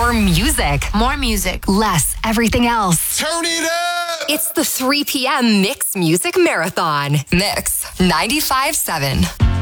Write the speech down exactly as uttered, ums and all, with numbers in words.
more music. More music. Less everything else. Turn it up! It's the three p.m. Mix Music Marathon. Mix ninety-five point seven.